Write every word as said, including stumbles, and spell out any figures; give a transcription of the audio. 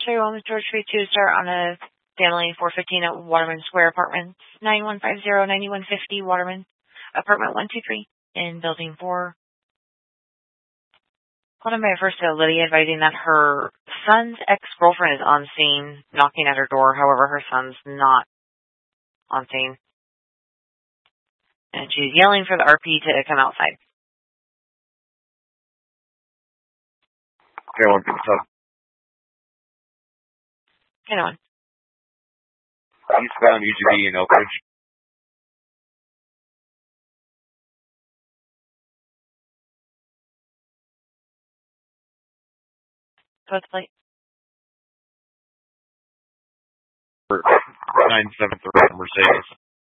Cherry one with George three two start on a family four fifteen at Waterman Square Apartments, nine one five zero, nine one five zero Waterman, apartment one two three in building four. Called in by first to Lydia advising that her son's ex-girlfriend is on scene knocking at her door. However, her son's not on scene. And she's yelling for the R P to come outside. Okay, one picks up. Okay, one. Eastbound U G B in Oak Ridge. What's the plate? nine seven three Mercedes.